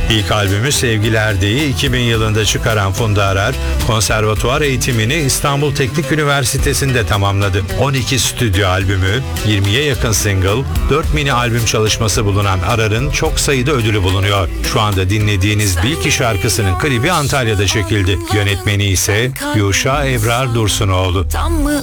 İlk albümü Sevgilerde'yi 2000 yılında çıkaran Funda Arar, konservatuvar eğitimini İstanbul Teknik Üniversitesi'nde tamamladı. 12 stüdyo albümü, 20'ye yakın single, 4 mini albüm çalışması bulunan Arar'ın çok sayıda ödülü bulunuyor. Şu anda dinlediğiniz Bil Ki şarkısının klibi Antalya'da çekildi. Yönetmeni ise Yuşa Ebrar Dursunoğlu. Tam mı